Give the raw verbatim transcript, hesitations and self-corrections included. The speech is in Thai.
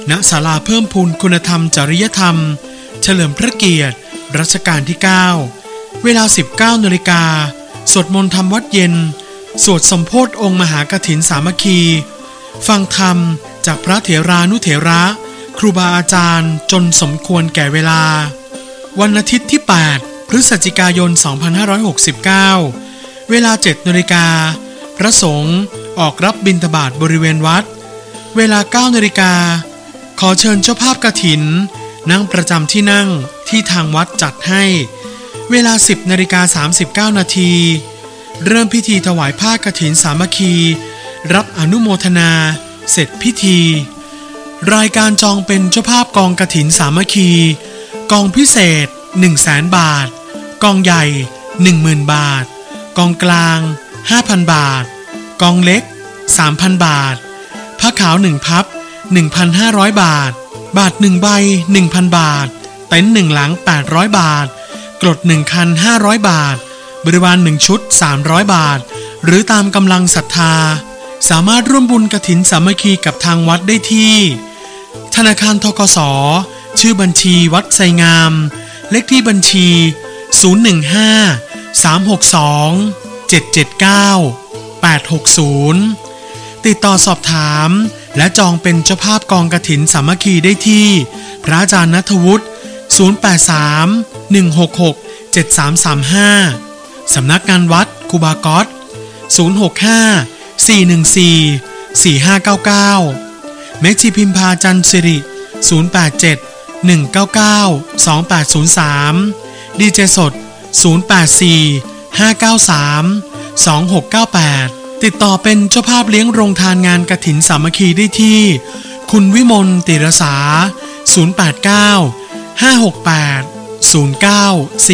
ณศาลาเพิ่มพูนคุณธรรมจริยธรรมเฉลิมพระเกียรติรัชกาลที่เก้าเวลา สิบเก้านาฬิกาสวดมนต์ธรรมวัดเย็นสวดสมโภชองค์มหากฐินสามัคคีฟังธรรมจากพระเถรานุเถระครูบาอาจารย์จนสมควรแก่เวลาวันอาทิตย์ที่ แปด พฤศจิกายน สองพันห้าร้อยหกสิบเก้า เวลา เจ็ดนาฬิกาพระสงฆ์ออกรับบิณฑบาตบริเวณวัดเวลา เก้านาฬิกาขอเชิญเจ้าภาพกฐินนั่งประจำที่นั่งที่ทางวัดจัดให้เวลา สิบนาฬิกาสามสิบเก้านาทีเริ่มพิธีถวายผ้ากฐินสามัคคีรับอนุโมทนาเสร็จพิธีรายการจองเป็นเจ้าภาพกองกฐินสามัคคีกองพิเศษ หนึ่งแสน บาทกองใหญ่ หนึ่งหมื่น บาทกองกลาง ห้าพัน บาทกองเล็ก สามพัน บาทผ้าขาวหนึ่งพับ หนึ่งพันห้าร้อย บาทบาทหนึ่งใบ หนึ่งพัน บาทเต็นท์หนึ่งหลัง แปดร้อย บาทกรดหนึ่งคัน ห้าร้อย บาทบริวารหนึ่งชุด สามร้อย บาทหรือตามกำลังศรัทธาสามารถร่วมบุญกฐินสามัคคีกับทางวัดได้ที่ธนาคารธกส.ชื่อบัญชีวัดไซงามเลขที่บัญชีศูนย์ หนึ่ง ห้า สาม หก สอง เจ็ด เจ็ด เก้า แปด หก ศูนย์ติดต่อสอบถามและจองเป็นเจ้าภาพกองกฐินสามัคคีได้ที่พระอาจารย์ณัฐวุฒิศูนย์ แปด สาม หนึ่ง หก หก เจ็ด สาม สาม ห้าสำนักงานวัดครูบาก๊อตศูนย์ หก ห้า สี่ หนึ่ง สี่ สี่ ห้า เก้า เก้าเมจิพิมพาจันทร์สิริศูนย์ แปด เจ็ด หนึ่ง เก้า เก้า สอง แปด ศูนย์ สามดีเจสดศูนย์ แปด สี่ ห้า เก้า สาม สอง หก เก้า แปดติดต่อเป็นเจ้าภาพเลี้ยงโรงทานงานกฐินสามัคคีได้ที่คุณวิมลติรสาศูนย์ แปด เก้า ห้า หก แปด ศูนย์ เก้า สี่